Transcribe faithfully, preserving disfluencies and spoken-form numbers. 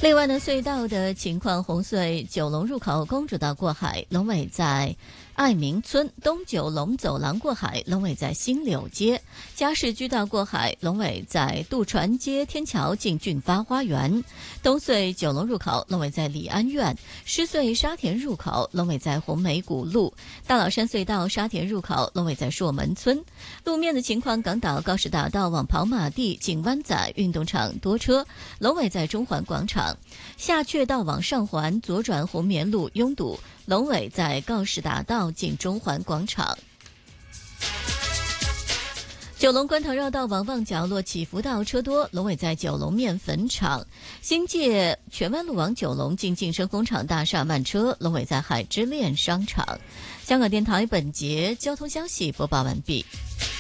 另外呢，隧道的情况，红隧九龙入口公主道过海，龙尾在爱民村；东九龙走廊过海，龙尾在新柳街；嘉士居道过海，龙尾在渡船街天桥近俊发花园；东隧九龙入口，龙尾在礼安苑；狮隧沙田入口，龙尾在红梅谷路；大老山隧道沙田入口，龙尾在朔门村。路面的情况，港岛高士大道往跑马地近湾仔运动场多车，龙尾在中环广场；下阙道往上环左转红棉路拥堵，龙尾在告士打道近中环广场。九龙观塘绕道往旺角落起伏道车多，龙尾在九龙面粉厂；新界荃湾路往九龙近晋升工厂大厦慢车，龙尾在海之恋商场。香港电台本节交通消息播报完毕。